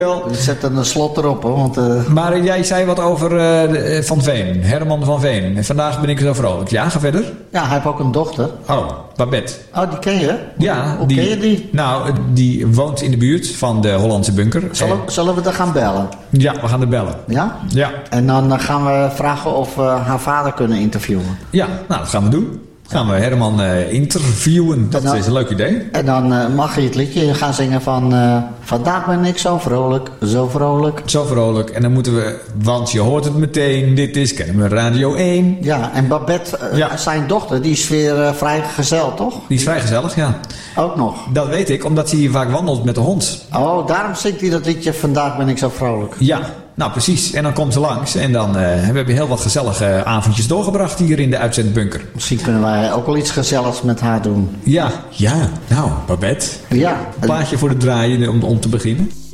Zet een slot erop, hoor. Want, Maar jij zei wat over Van Veen, Herman van Veen. En vandaag ben ik zo vrolijk. Ja, ga verder. Ja, hij heeft ook een dochter. Oh, Babette. Oh, die ken je? Ja. Hoe ken je die? Nou, die woont in de buurt van de Hollandse bunker. Zullen we er gaan bellen? Ja, we gaan er bellen. Ja? Ja. En dan gaan we vragen of we haar vader kunnen interviewen. Ja, nou, dat gaan we doen. Gaan we Herman interviewen. Dat is een leuk idee. En dan mag je het liedje gaan zingen van... vandaag ben ik zo vrolijk, zo vrolijk. Zo vrolijk. En dan moeten we... Want je hoort het meteen. Dit is Kennemer Radio 1. Ja, en Babette, zijn dochter, die is weer vrij gezellig, toch? Die is vrij gezellig, ja. Ook nog? Dat weet ik, omdat hij vaak wandelt met de hond. Oh, daarom zingt hij dat liedje Vandaag ben ik zo vrolijk. Ja, nou precies. En dan komt ze langs. En dan hebben we heel wat gezellige avondjes doorgebracht hier in de uitzendbunker. Misschien kunnen wij ook wel iets gezelligs met haar doen. Ja, nou, Babette. Ja. Een plaatje voor de draaien om te beginnen.